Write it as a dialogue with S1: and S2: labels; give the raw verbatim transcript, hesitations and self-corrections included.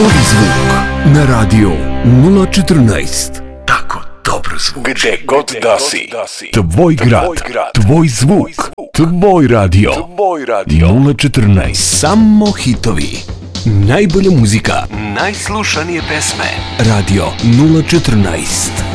S1: Novi zvuk na radio nula četrnaest. Tako dobro zvuk.
S2: Gde god da si.
S1: Tvoj grad, tvoj zvuk, tvoj radio. nula četrnaest. Samo hitovi. Najbolja muzika. Najslušanije pesme. Radio nula četrnaest.